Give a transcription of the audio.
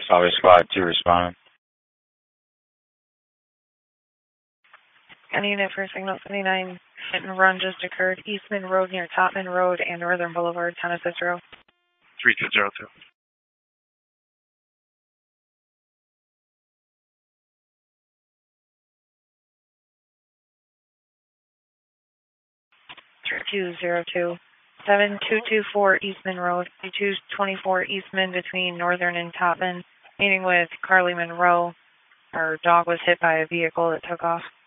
Solid Squad 2 responding. County Unit for Signal 79, hit and run just occurred. Eastman Road near Topman Road and Northern Boulevard, Town of Cicero. 3202. Two 7224 Eastman Road, 3224 Eastman between Northern and Topman, meeting with Carly Monroe. Her dog was hit by a vehicle that took off.